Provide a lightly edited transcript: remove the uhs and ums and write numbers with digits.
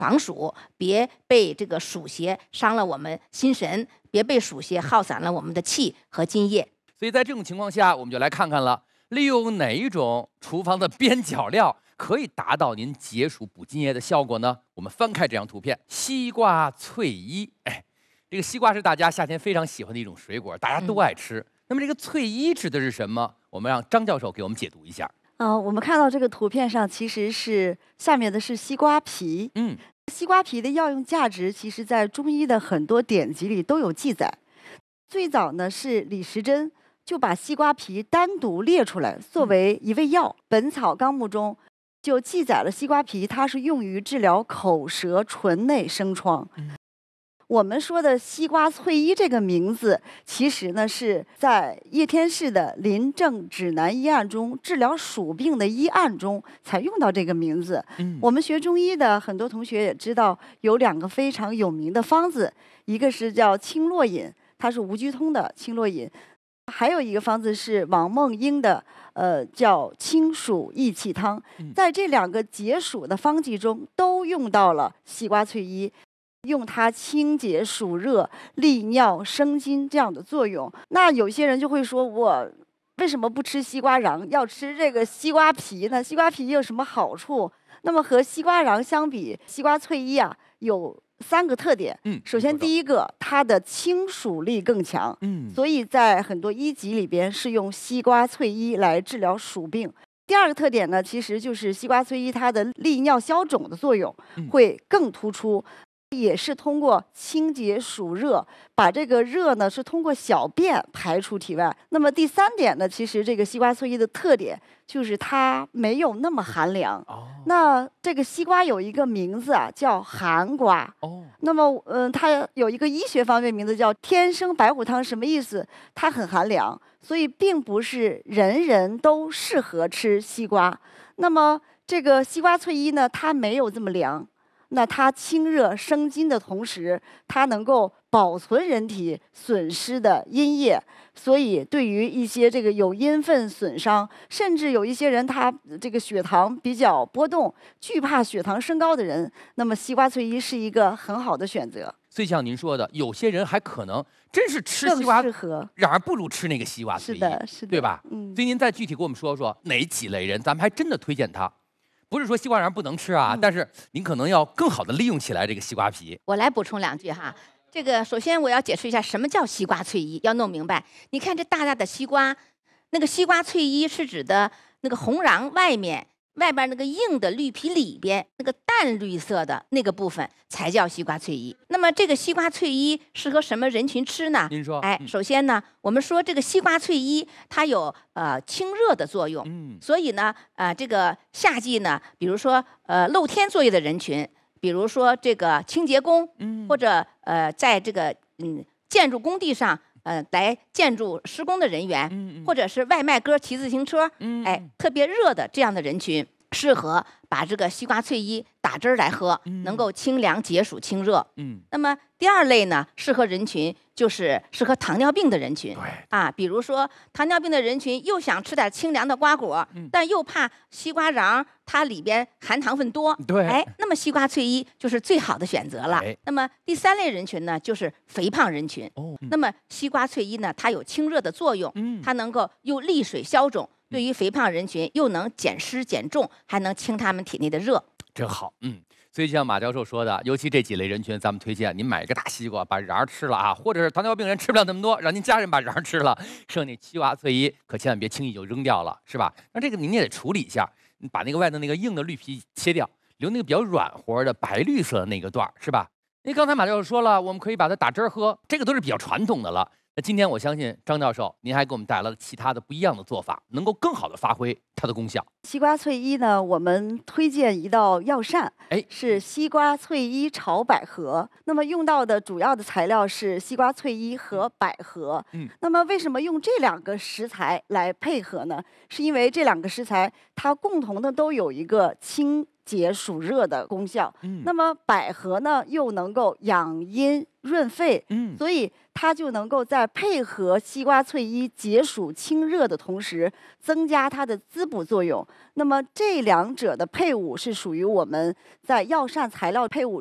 防暑，别被这个暑邪伤了我们心神，别被暑邪耗散了我们的气和津液。 所以在这种情况下，我们就来看看了，利用哪一种厨房的边角料可以达到您解暑补津液的效果呢？我们翻开这张图片，西瓜翠衣。哎，这个西瓜是大家夏天非常喜欢的一种水果，大家都爱吃。那么这个翠衣指的是什么？我们让张教授给我们解读一下。 我们看到这个图片上，其实是下面的是西瓜皮。西瓜皮的药用价值，其实在中医的很多典籍里都有记载。最早呢是李时珍就把西瓜皮单独列出来，作为一味药。本草纲目中就记载了西瓜皮，它是用于治疗口舌唇内生疮。我们说的西瓜翠衣这个名字，其实呢是在叶天士的《临症指南医案》中治疗暑病的医案中才用到这个名字。我们学中医的很多同学也知道，有2个非常有名的方子，一个是叫清络饮，它是吴鞠通的清络饮，还有一个方子是王梦英的，叫清暑益气汤。在这2个解暑的方剂中，都用到了西瓜翠衣。用它清洁暑热、利尿生津这样的作用。那有些人就会说，我为什么不吃西瓜瓤，要吃这个西瓜皮呢？西瓜皮有什么好处？那么和西瓜瓤相比，西瓜翠衣啊有3个特点。首先第一个，它的清暑力更强。所以在很多医籍里边是用西瓜翠衣来治疗暑病。第2个特点呢，其实就是西瓜翠衣它的利尿消肿的作用会更突出。也是通过清洁暑热，把这个热呢是通过小便排出体外。那么第3点呢，其实这个西瓜翠衣的特点就是它没有那么寒凉。那这个西瓜有一个名字啊，叫寒瓜。那么它有一个医学方面名字叫天生白虎汤，什么意思？它很寒凉，所以并不是人人都适合吃西瓜。那么这个西瓜翠衣呢，它没有这么凉。那它清热生津的同时，它能够保存人体损失的阴液，所以对于一些这个有阴分损伤，甚至有一些人他这个血糖比较波动，惧怕血糖升高的人，那么西瓜翠衣是一个很好的选择。 所以像您说的，有些人还可能真是吃西瓜，然而不如吃那个西瓜翠衣， 是的， 对吧？所以您再具体给我们说说哪几类人，咱们还真的推荐它。不是说西瓜瓤不能吃啊，但是您可能要更好的利用起来这个西瓜皮。 我来补充2句哈。这个首先我要解释一下什么叫西瓜翠衣，要弄明白。你看这大大的西瓜，那个西瓜翠衣是指的那个红瓤外边那个硬的绿皮里边那个淡绿色的那个部分才叫西瓜翠衣。那么这个西瓜翠衣适合什么人群吃呢？ 您说。 首先呢，我们说这个西瓜翠衣它有清热的作用。所以呢，这个夏季呢，比如说露天作业的人群，比如说这个清洁工，或者在这个建筑工地上。来建筑施工的人员，或者是外卖哥骑自行车，特别热的这样的人群，适合把这个西瓜翠衣打汁儿来喝，能够清凉解暑清热。那么第2类呢，适合人群就是适合糖尿病的人群。比如说糖尿病的人群又想吃点清凉的瓜果，但又怕西瓜瓤它里边含糖分多，那么西瓜翠衣就是最好的选择了。那么第3类人群呢，就是肥胖人群。那么西瓜翠衣呢，它有清热的作用，它能够又利水消肿，对于肥胖人群又能减湿减重，还能清他们体内的热。 真好。所以就像马教授说的，尤其这几类人群，咱们推荐您买一个大西瓜，把瓤吃了啊，或者是糖尿病人吃不了那么多，让您家人把瓤吃了，剩那西瓜翠衣可千万别轻易就扔掉了，是吧？那这个您也得处理一下，把那个外头那个硬的绿皮切掉，留那个比较软和的白绿色的那个段，是吧？因为刚才马教授说了，我们可以把它打汁喝，这个都是比较传统的了。那今天我相信张教授您还给我们带来了其他的不一样的做法，能够更好的发挥它的功效。 西瓜翠衣呢，我们推荐一道药膳，是西瓜翠衣炒百合。那么用到的主要的材料是西瓜翠衣和百合。那么为什么用这2个食材来配合呢？是因为这2个食材它共同的都有一个清解暑热的功效。那么百合呢，又能够养阴润肺，所以它就能够在配合西瓜翠衣解暑清热的同时，增加它的滋补作用。那么这两者的配伍是属于我们在药膳材料配伍